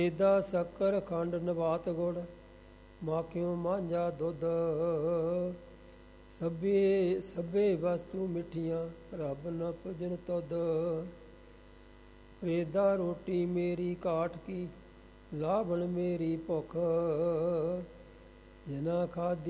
ਏਦਾ ਸ਼ੱਕਰ ਖੰਡ ਨਬਾਤ ਗੁੜ ਮਾਖਿਓ ਮਾਂਝਾ ਦੁੱਧ ਸਭੇ ਵਸਤੂ ਮਿੱਠੀਆਂ ਰੱਬ ਨ ਭਜਨ ਤੁਧ ਏਦਾ ਰੋਟੀ ਮੇਰੀ ਕਾਠ ਕੀ ਲਾਵਣ ਮੇਰੀ ਭੁੱਖ ਜਿਨਾ ਖਾਦੀ